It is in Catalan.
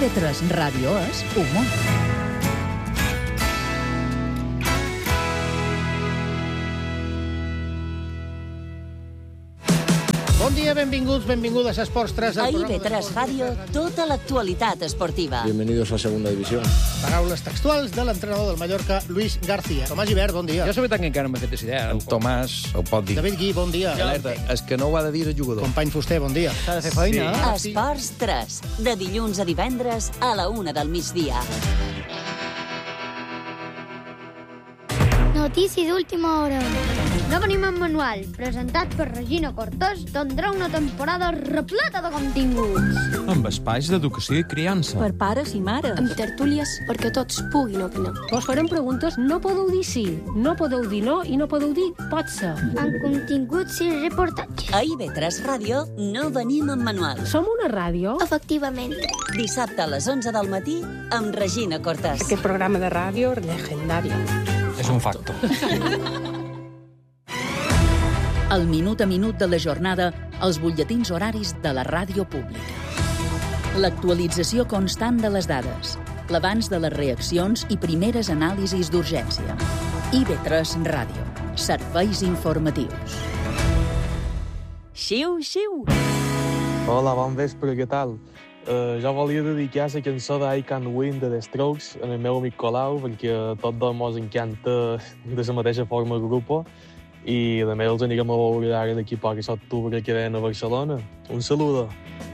IB3 Ràdio és humor. Bon dia, benvinguts, benvingudes a Esports 3. A IB3 Ràdio, tota l'actualitat esportiva. Bienvenidos a Segunda División. Paraules textuals de l'entrenador del Mallorca, Luis García. Tomàs Gibert, bon dia. Jo sabia que encara no m'he fet idea. En Tomàs ho pot dir. David Gui, bon dia. Alerta, és que no ho ha de dir el jugador. Company Fuster, bon dia. S'ha de fer feina. Sí. Esports 3, de dilluns a divendres a la 1 del migdia. Notícia d'última hora. No venim en manual, presentat per Regina Cortés, tindrà una temporada repleta de continguts. Amb espais d'educació i criança. Per pares i mares. Amb tertúlies perquè tots puguin opinar. Vos farem preguntes, no podeu dir sí, no podeu dir no i no podeu dir pot ser. Amb continguts i reportatges. A IB3 Ràdio no venim en manual. Som una ràdio? Efectivament. Dissabte a les 11 del matí amb Regina Cortés. Aquest programa de ràdio legendari. És un facto. El minut a minut de la jornada, els butlletins horaris de la ràdio pública. L'actualització constant de les dades, l'abans de les reaccions i primeres anàlisis d'urgència. IB3 Ràdio. Serveis informatius. Xiu, xiu! Hola, bon vespre, què tal? Jo volia dedicar la cançó d'I Can't Win de The Strokes al meu amic Colau, perquè a tots dos mos encanta de la mateixa forma el grup, i també els anirem a veure ara d'aquí a poc a l'octubre que ven a Barcelona. Un saludo.